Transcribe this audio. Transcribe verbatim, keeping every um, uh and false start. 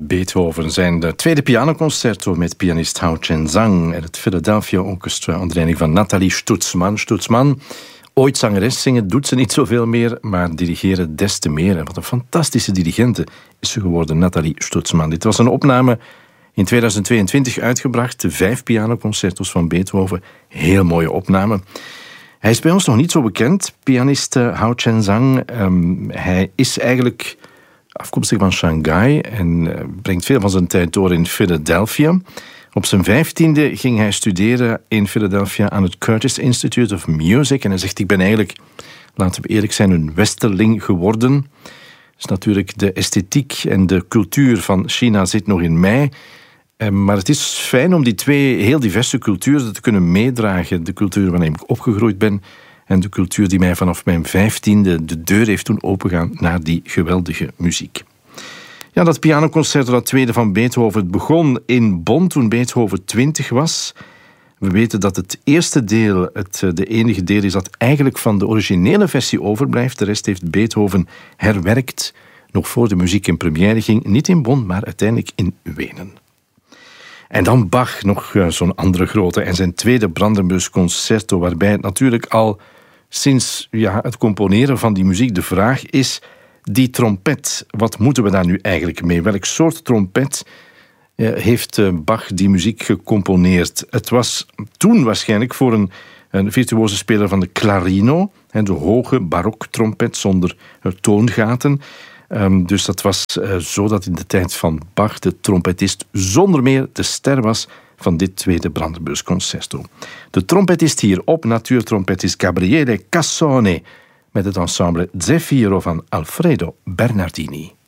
Beethoven zijn de tweede pianoconcerto met pianist Hao Chen-zhang en het Philadelphia Orchestra onder leiding van Nathalie Stutzmann. Stutzmann, ooit zangeres, zingen doet ze niet zoveel meer, maar dirigeren des te meer. En wat een fantastische dirigente is ze geworden, Nathalie Stutzmann. Dit was een opname in tweeduizend tweeëntwintig uitgebracht, de vijf pianoconcertos van Beethoven. Heel mooie opname. Hij is bij ons nog niet zo bekend, pianist Hao Chen-zhang. Um, hij is eigenlijk afkomstig van Shanghai en uh, brengt veel van zijn tijd door in Philadelphia. Op zijn vijftiende ging hij studeren in Philadelphia aan het Curtis Institute of Music. En hij zegt, ik ben eigenlijk, laten we eerlijk zijn, een westerling geworden. Dus natuurlijk de esthetiek en de cultuur van China zit nog in mij. Maar het is fijn om die twee heel diverse culturen te kunnen meedragen. De cultuur waarin ik opgegroeid ben en de cultuur die mij vanaf mijn vijftiende de deur heeft doen opengaan naar die geweldige muziek. Ja, dat pianoconcerto, dat tweede van Beethoven, het begon in Bonn toen Beethoven twintig was. We weten dat het eerste deel het de enige deel is dat eigenlijk van de originele versie overblijft. De rest heeft Beethoven herwerkt, nog voor de muziek in première ging. Niet in Bonn, maar uiteindelijk in Wenen. En dan Bach, nog zo'n andere grote, en zijn tweede Brandenburgs Concerto, waarbij het natuurlijk al sinds ja, het componeren van die muziek de vraag is, die trompet, wat moeten we daar nu eigenlijk mee? Welk soort trompet eh, heeft eh, Bach die muziek gecomponeerd? Het was toen waarschijnlijk voor een, een virtuoze speler van de clarino, hè, de hoge baroktrompet zonder uh, toongaten. Um, dus dat was uh, zo dat in de tijd van Bach de trompetist zonder meer de ster was van dit tweede Brandenburgs Concerto. De trompetist hierop, natuurtrompetist Gabriele Cassone, met het ensemble Zefiro van Alfredo Bernardini.